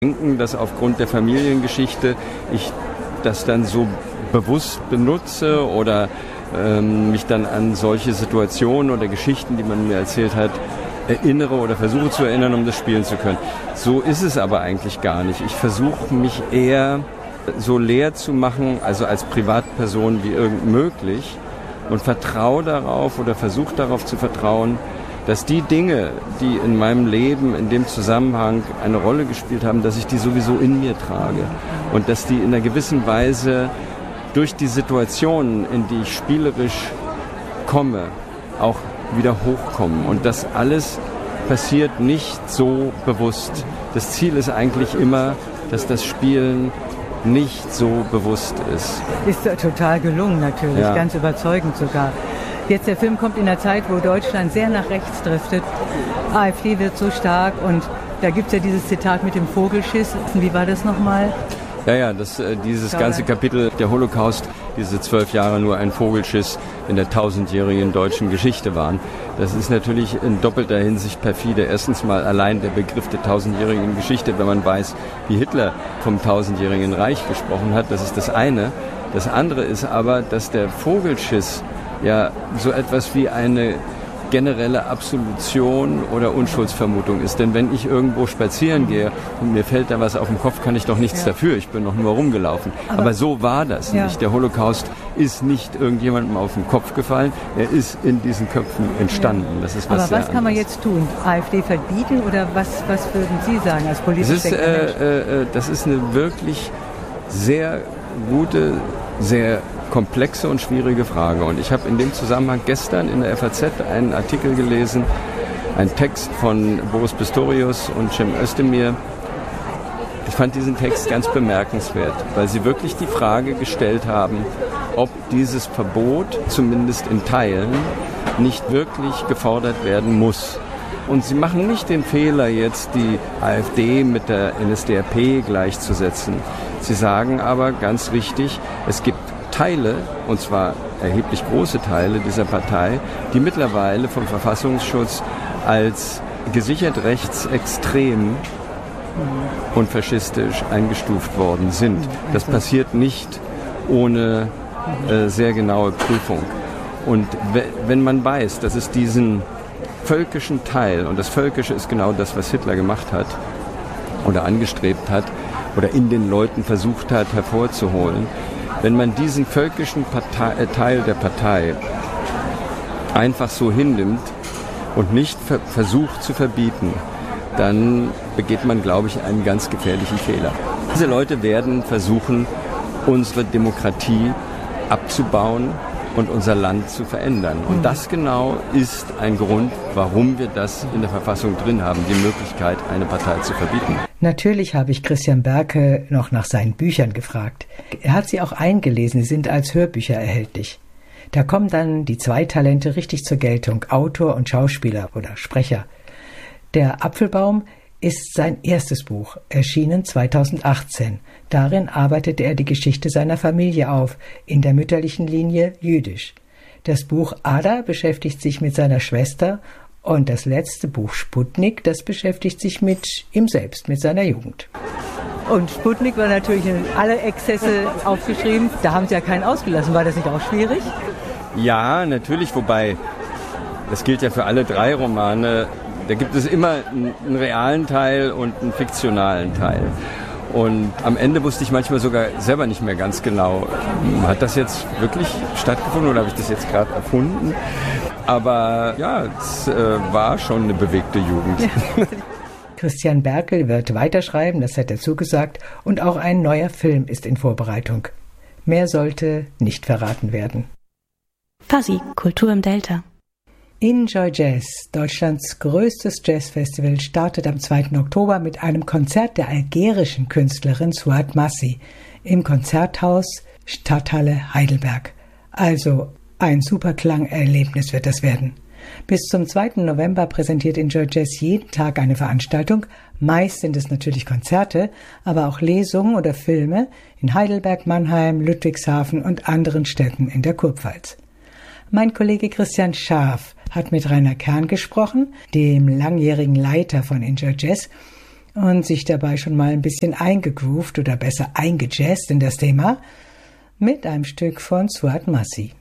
denken, dass aufgrund der Familiengeschichte ich das dann so bewusst benutze oder mich dann an solche Situationen oder Geschichten, die man mir erzählt hat, erinnere oder versuche zu erinnern, um das spielen zu können. So ist es aber eigentlich gar nicht. Ich versuche mich eher so leer zu machen, also als Privatperson wie irgend möglich, und vertraue darauf oder versuche darauf zu vertrauen, dass die Dinge, die in meinem Leben in dem Zusammenhang eine Rolle gespielt haben, dass ich die sowieso in mir trage und dass die in einer gewissen Weise durch die Situationen, in die ich spielerisch komme, auch wieder hochkommen. Und das alles passiert nicht so bewusst. Das Ziel ist eigentlich immer, dass das Spielen nicht so bewusst ist. Ist total gelungen natürlich, ja. Ganz überzeugend sogar. Jetzt der Film kommt in einer Zeit, wo Deutschland sehr nach rechts driftet. AfD wird so stark und da gibt es ja dieses Zitat mit dem Vogelschiss. Wie war das nochmal? Ja, dieses ganze Kapitel, der Holocaust, diese 12 Jahre nur ein Vogelschiss in der 1000-jährigen deutschen Geschichte waren. Das ist natürlich in doppelter Hinsicht perfide. Erstens mal allein der Begriff der 1000-jährigen Geschichte, wenn man weiß, wie Hitler vom 1000-jährigen Reich gesprochen hat, das ist das eine. Das andere ist aber, dass der Vogelschiss ja so etwas wie eine generelle Absolution oder Unschuldsvermutung ist. Denn wenn ich irgendwo spazieren gehe und mir fällt da was auf den Kopf, kann ich doch nichts dafür. Ich bin doch nur rumgelaufen. Aber so war das nicht. Der Holocaust ist nicht irgendjemandem auf den Kopf gefallen. Er ist in diesen Köpfen entstanden. Das ist was. Aber was kann man jetzt tun? AfD verbieten oder was würden Sie sagen als politischer Mensch? Das ist eine wirklich sehr gute, sehr komplexe und schwierige Frage. Und ich habe in dem Zusammenhang gestern in der FAZ einen Artikel gelesen, einen Text von Boris Pistorius und Cem Özdemir. Ich fand diesen Text ganz bemerkenswert, weil sie wirklich die Frage gestellt haben, ob dieses Verbot, zumindest in Teilen, nicht wirklich gefordert werden muss. Und sie machen nicht den Fehler, jetzt die AfD mit der NSDAP gleichzusetzen. Sie sagen aber ganz richtig, es gibt Teile, und zwar erheblich große Teile dieser Partei, die mittlerweile vom Verfassungsschutz als gesichert rechtsextrem und faschistisch eingestuft worden sind. Das passiert nicht ohne sehr genaue Prüfung. Und wenn man weiß, dass es diesen völkischen Teil, und das Völkische ist genau das, was Hitler gemacht hat oder angestrebt hat oder in den Leuten versucht hat hervorzuholen, wenn man diesen völkischen Teil der Partei einfach so hinnimmt und nicht versucht zu verbieten, dann begeht man, glaube ich, einen ganz gefährlichen Fehler. Diese Leute werden versuchen, unsere Demokratie abzubauen und unser Land zu verändern. Und das genau ist ein Grund, warum wir das in der Verfassung drin haben, die Möglichkeit, eine Partei zu verbieten. Natürlich habe ich Christian Berkel noch nach seinen Büchern gefragt. Er hat sie auch eingelesen, sie sind als Hörbücher erhältlich. Da kommen dann die zwei Talente richtig zur Geltung, Autor und Schauspieler oder Sprecher. Der Apfelbaum ist sein erstes Buch, erschienen 2018. Darin arbeitete er die Geschichte seiner Familie auf, in der mütterlichen Linie jüdisch. Das Buch Ada beschäftigt sich mit seiner Schwester und das letzte Buch Sputnik, das beschäftigt sich mit ihm selbst, mit seiner Jugend. Und Sputnik war natürlich in alle Exzesse aufgeschrieben. Da haben Sie ja keinen ausgelassen. War das nicht auch schwierig? Ja, natürlich, wobei, das gilt ja für alle drei Romane. Da gibt es immer einen realen Teil und einen fiktionalen Teil. Und am Ende wusste ich manchmal sogar selber nicht mehr ganz genau, hat das jetzt wirklich stattgefunden oder habe ich das jetzt gerade erfunden? Aber ja, es war schon eine bewegte Jugend. Ja. Christian Berkel wird weiterschreiben, das hat er zugesagt, und auch ein neuer Film ist in Vorbereitung. Mehr sollte nicht verraten werden. Fuzzy, Kultur im Delta. Enjoy Jazz, Deutschlands größtes Jazzfestival, startet am 2. Oktober mit einem Konzert der algerischen Künstlerin Suad Massi im Konzerthaus Stadthalle Heidelberg. Also ein super Klangerlebnis wird das werden. Bis zum 2. November präsentiert Enjoy Jazz jeden Tag eine Veranstaltung. Meist sind es natürlich Konzerte, aber auch Lesungen oder Filme in Heidelberg, Mannheim, Ludwigshafen und anderen Städten in der Kurpfalz. Mein Kollege Christian Scharf hat mit Rainer Kern gesprochen, dem langjährigen Leiter von Enjoy Jazz, und sich dabei schon mal ein bisschen eingegroovt oder besser eingejazzt in das Thema mit einem Stück von Suat Masih.